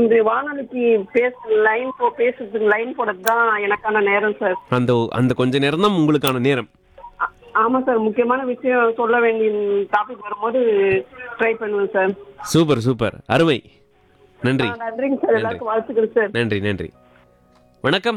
இந்த வானொலிக்கு பேசுறதுக்கு லைன் போடுறது தான் எனக்கான நேரம் சார். அந்த அந்த கொஞ்ச நேரம் தான் உங்களுக்கான நேரம். ஆமா சார், முக்கியமான விஷயம் சொல்ல வேண்டிய டாபிக் வரும்போது ட்ரை பண்ணுவேன் சார். சூப்பர் சூப்பர், அருமை, நன்றி. நன்றிங்க சார், எல்லாருக்கும் வாழ்த்துக்கள் சார். நன்றி நன்றி. வணக்கம்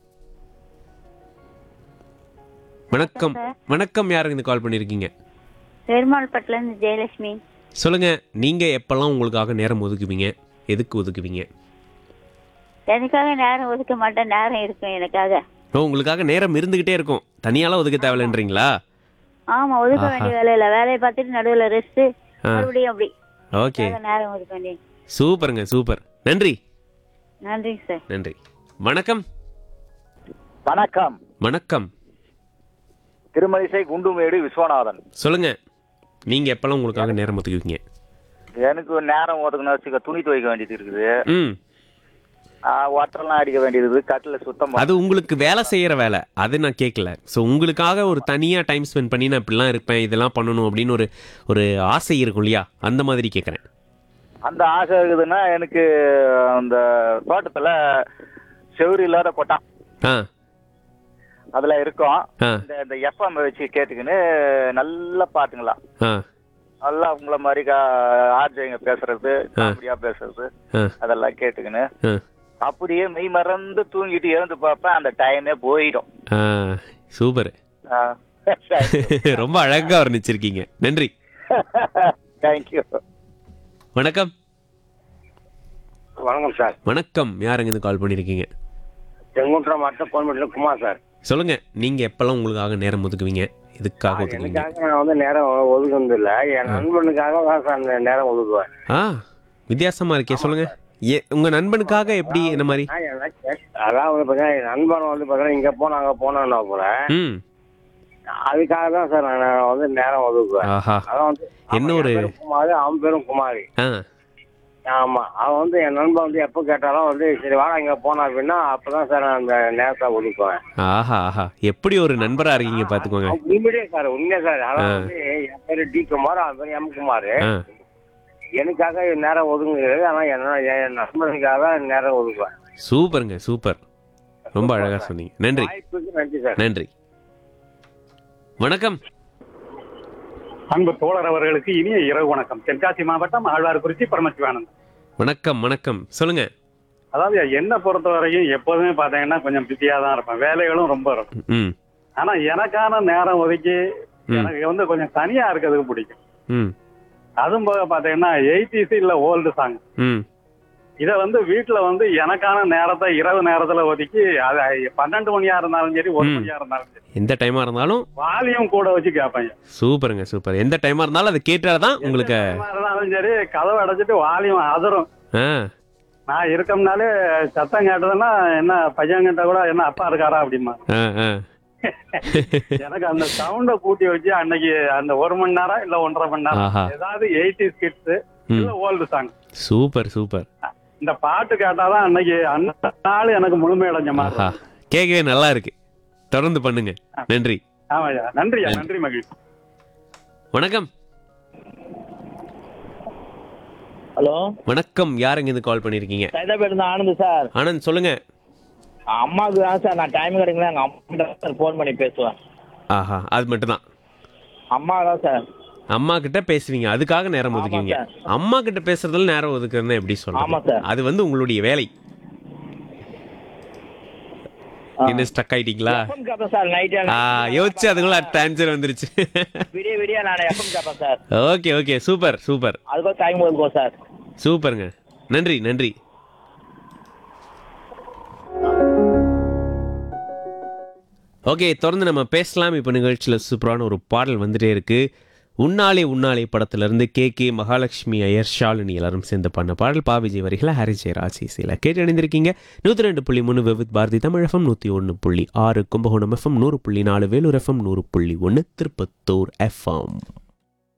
வணக்கம் வணக்கம். யாருங்க இந்த கால் பண்ணிருக்கீங்க? பெருமாள்பட்டில இருந்து ஜெயலட்சுமி. சொல்லுங்க, நீங்க எப்பெல்லாம் உங்களுக்காக நேரம் ஒதுக்குவீங்க? எதுக்கு ஒதுக்குவீங்க? எனக்காக நேரம் ஒதுக்க மாட்டேன், நேரம் இருக்கும் எனக்காக. உங்களுக்காக நேரம் இருந்துகிட்டே இருக்கும், தனியாலாம் ஒதுக்க தேவையில்லைன்றீங்களா? ஆமா, ஒதுக்க வேண்டிய வேலையில வேலையை பார்த்துட்டு நடுவில் ரெஸ்ட், மறுபடியும் அப்படி. ஓகே, நேரம் ஒதுக்க வேண்டிய. சூப்பருங்க, சூப்பர், நன்றி. நன்றி சார். நன்றி. வணக்கம் வணக்கம். வணக்கம். திருமலிசை குண்டுமேடு விஸ்வநாதன். சொல்லுங்க, நீங்க எப்பெல்லாம் உங்களுக்காக நேரம் ஒதுக்குவீங்க? எனக்கு நேரம் ஒதுக்கணும் வச்சுக்க, துணி துவைக்க வேண்டியது இருக்குது, ம், ஒட்டரெல்லாம் அடிக்க வேண்டியது இருக்குது, கட்டில சுத்தம். அது உங்களுக்கு வேலை செய்யற வேலை, அது நான் கேட்கல. ஸோ உங்களுக்காக ஒரு தனியா டைம் ஸ்பெண்ட் பண்ணி நான் இப்படிலாம் இருப்பேன், இதெல்லாம் பண்ணணும் அப்படின்னு ஒரு ஆசை இருக்கும் இல்லையா, அந்த மாதிரி கேட்குறேன். அந்த ஆசை இருக்குதுன்னா, எனக்கு அந்த தோட்டத்துல செவுறு இல்லாத கொட்டான் அதுல இருக்கும். இந்த எஃப்எம் வச்சு கேட்டுக்கின்னு நல்ல பாட்டுங்களா, நல்லா உங்களை மாதிரி ஆர்ஜைங்க பேசுறது, காமெடியா பேசுறது, அதெல்லாம் கேட்டுக்கின்னு அப்படியே மெய் மறந்து தூங்கிட்டு எழுந்து பார்ப்பேன், அந்த டைமே போயிடும். சூப்பர், ரொம்ப அழகா வர்ணிச்சிருக்கீங்க, நன்றி. தேங்க்யூ. வணக்கம். வணக்கம் சார். வணக்கம். யாருங்க இருந்து கால் பண்ணிருக்கீங்க? செங்குன்றம் மாவட்டம் கோயம்பேட்டில் குமார் சார். சொல்லுங்க, நீங்க எப்பெல்லாம் உங்களுக்காக நேரம் ஒதுக்குவீங்க? எதுக்காக ஒதுக்குவீங்க? எனக்காக நான் வந்து நேரம் ஒதுக்குறது இல்லை, என் நண்பனுக்காக தான் சார் நேரம் ஒதுக்குவேன். வித்தியாசமா இருக்கே, சொல்லுங்க. உங்க நண்பனுக்காக எப்படி, என்ன மாதிரி? அதான் வந்து பார்த்தீங்கன்னா, என் நண்பன் வந்து பார்த்தீங்கன்னா இங்கே போனா அங்கே போனா போல, அதுக்காக தான் சார் நான் வந்து நேரம் ஒதுக்குவேன். அதான் வந்து என்ன ஒரு குமாரி, அவன் பேரும் குமாரி. ஆமா, அவன் வந்து என் நண்பன் வந்து எப்போ கேட்டாலும் வந்து சரி வாடா இங்கே போனா அப்படின்னா அப்பதான் சார் நான் அந்த நேரத்தை ஒதுக்குவேன். ஆஹா, எப்படி ஒரு நண்பரா இருக்கீங்க பாத்துக்கோங்க. உண்மையே சார், உண்மையா சார். அதான் வந்து என் பேரு டி குமார், அவன் பேரு எம் குமார். எனக்காக நேரம் ஒதுங்குகிறது, ஆனா என் நண்பனுக்காக நேரம் ஒதுக்குவேன். சூப்பருங்க, சூப்பர், ரொம்ப அழகா சொன்னீங்க, நன்றி. நன்றி சார். நன்றி. வணக்கம். அன்பு தோழர் அவர்களுக்கு இனிய இரவு வணக்கம். தென்காசி மாவட்டம் ஆழ்வார்குறிச்சி பரமசிவானந்த். வணக்கம். வணக்கம், சொல்லுங்க. அதாவது என்னை பொறுத்த வரைக்கும் எப்போதுமே பாத்தீங்கன்னா கொஞ்சம் பிஸியா தான் இருப்பேன், வேலைகளும் ரொம்ப இருக்கும். ஆனா எனக்கான நேரம் ஒதுக்கி எனக்கு வந்து கொஞ்சம் தனியா இருக்கிறதுக்கு பிடிக்கும். அதுவும் போக பாத்தீங்கன்னா 80s இல்ல ஓல்டு சாங், இத வந்து வீட்டுல வந்து எனக்கான நேரத்தை இரவு நேரத்துல ஒதுக்கி, அது 12 மணியா இருந்தாலும் சரி, 1 மணியா இருந்தாலும் சரி, எந்த டைமா இருந்தாலும் வால்யூம் கூட வச்சு கேட்பாங்க. சூப்பருங்க, சூப்பர். எந்த டைமா இருந்தாலும் அதை கேட்டாதான் உங்களுக்கு இருந்தாலும் சரி, கதவை அடைச்சிட்டு வால்யூம் அதிரும். நான் இருக்கம்னாலே சத்தம் கேட்டதுன்னா என்ன பையன் கிட்ட கூட என்ன அப்பா இருக்காரா அப்படிமா. எனக்கு அந்த சவுண்ட கூட்டி வச்சு அன்னைக்கு அந்த 1 மணி நேரம் இல்ல 1.5 மணி நேரம் ஏதாவது 80s கிட்ஸ் இல்ல ஓல்டு சாங். Super, super. இந்த பாட்டு கேட்டாதான் அன்னைக்கு அந்த நாள் எனக்கு முழுமையடைஞ்ச மாதிரி. கேட்கவே நல்லா இருக்கு, தொடர்ந்து பண்ணுங்க. நன்றி. ஆமாய்யா, நன்றியா, நன்றி, மகிழ்ச்சி. வணக்கம். ஹலோ, வணக்கம். யாருங்க இருந்து கால் பண்ணிருக்கீங்க? சைதாபேட் ஆனந்த் சார். ஆனந்த், சொல்லுங்க. அம்மாவுக்கு தான் சார் நான் டைம் கிடைக்கல, எங்க அம்மா சார் ஃபோன் பண்ணி பேசுவேன். அது மட்டும் தான். அம்மா தான் சார். அம்மா கிட்ட பேசுவீங்க, அதுக்காக நேரம் ஒதுக்குவீங்க. அம்மா கிட்ட பேசுறதுல நேரம் ஒதுக்குறதுன்னா எப்படி சொல்றீங்க? அது வந்து உங்களுடைய வேலை. என்ன ஸ்டக் ஆயிட்டீங்களா? யோசிச்சு அதுக்குள்ள ஆன்சர் வந்துருச்சு. விடிய விடிய நான் எஃப்எம் கேட்பேன் சார். Okay, super, super. அதுக்கு டைம் ஒதுக்குவோம் சார். சூப்பருங்க, நன்றி, நன்றி. ஓகே, தொடர்ந்து நம்ம பேசலாம். இப்போ நிகழ்ச்சியில் சூப்பரான ஒரு பாடல் வந்துட்டே இருக்கு. உன்னாலே உன்னாலே படத்திலிருந்து கே மகாலட்சுமி, ஐயர், ஷாலினி எல்லாரும் சேர்ந்து பண்ண பாடல். பாவிஜய் வரிகளை ஹரி ஜெயராஜ் இசையில் கேட்டு அணிந்திருக்கீங்க. 102.3 Vividh Bharathi Tamil FM, 101.6 Kumbakonam FM, 100.4 Vellore FM, 100.1 Tirupattur FM.